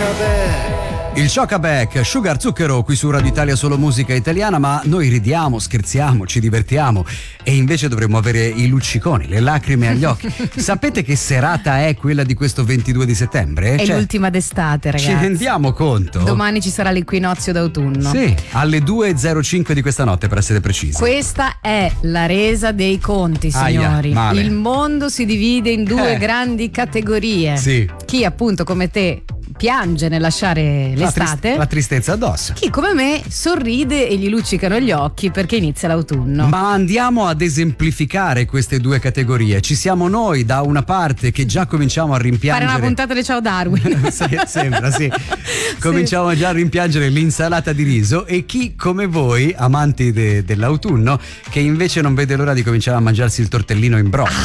Il Shock-a-Back, Sugar Zucchero, qui su Radio Italia Solo Musica Italiana, ma noi ridiamo, scherziamo, ci divertiamo e invece dovremmo avere i lucciconi, le lacrime agli occhi. Sapete che serata è quella di questo 22 di settembre? È l'ultima d'estate, ragazzi. Ci rendiamo conto? Domani ci sarà l'equinozio d'autunno. Sì, alle 2:05 di questa notte, per essere precisi. Questa è la resa dei conti, signori. Male. Il mondo si divide in due grandi categorie. Sì. Chi appunto come te piange nel lasciare l'estate, la tristezza addosso. chi come me sorride e gli luccicano gli occhi perché inizia l'autunno. Ma andiamo ad esemplificare queste due categorie. Ci siamo noi da una parte che già cominciamo a rimpiangere. Fare una puntata di Ciao Darwin. Sì, sembra, sì. Cominciamo già a rimpiangere l'insalata di riso, e chi come voi, amanti dell'autunno, che invece non vede l'ora di cominciare a mangiarsi il tortellino in brodo.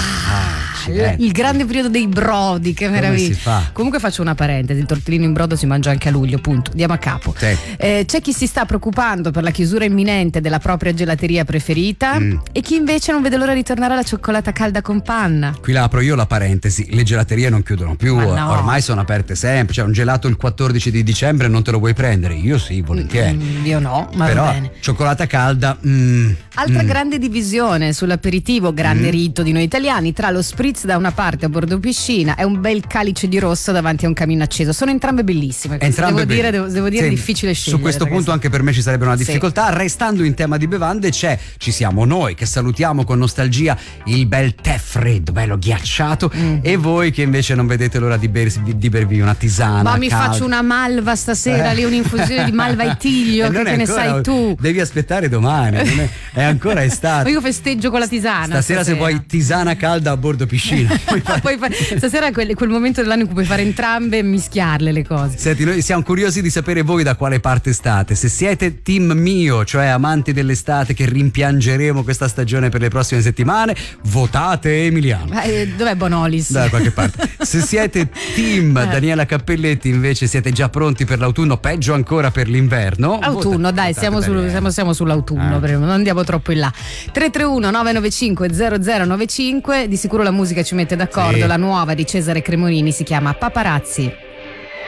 Il grande periodo dei brodi, che meraviglia. Come si fa? Comunque faccio una parentesi, il tortellino in brodo si mangia anche a luglio, punto. Andiamo a capo. Sì. C'è chi si sta preoccupando per la chiusura imminente della propria gelateria preferita e chi invece non vede l'ora di tornare alla cioccolata calda con panna. Qui la apro io la parentesi, le gelaterie non chiudono più, no. Ormai sono aperte sempre, cioè un gelato il 14 di dicembre non te lo vuoi prendere? Io sì, volentieri. Io no, ma però va bene. Cioccolata calda. Altra grande divisione sull'aperitivo, grande rito di noi italiani, tra lo spritz da una parte a bordo piscina e un bel calice di rosso davanti a un camino acceso. Sono entrambe bellissime. Devo dire Sì, difficile scegliere. Su questo punto anche per me ci sarebbe una difficoltà. Sì. Restando in tema di bevande, ci siamo noi che salutiamo con nostalgia il bel tè freddo, bello ghiacciato, e voi che invece non vedete l'ora di bervi una tisana. Ma mi faccio una malva stasera, lì un'infusione di malva e tiglio, che ne sai tu? Devi aspettare domani, è ancora estate. Ma io festeggio con la tisana. Stasera se vuoi tisana calda a bordo piscina. Stasera è quel momento dell'anno in cui puoi fare entrambe e mischiarle le cose. Senti, noi siamo curiosi di sapere voi da quale parte state. Se siete team mio, cioè amanti dell'estate che rimpiangeremo questa stagione per le prossime settimane, votate Emiliano. Dov'è Bonolis? Da qualche parte. Se siete team Daniela Cappelletti, invece siete già pronti per l'autunno, peggio ancora per l'inverno. Autunno, dai, siamo sull'autunno, non andiamo troppo in là. 331 995 0095, di sicuro la musica ci mette d'accordo. Sì. La nuova di Cesare Cremonini si chiama Paparazzi.